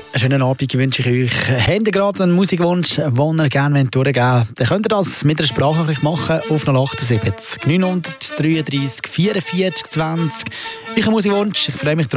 Einen schönen Abend wünsche ich euch. Habt ihr gerade einen Musikwunsch, den ihr gerne durchgeben wollt, dann könnt ihr das mit einer Sprachnachricht machen auf 078 933 44 20. Ich habe einen Musikwunsch, ich freue mich drauf.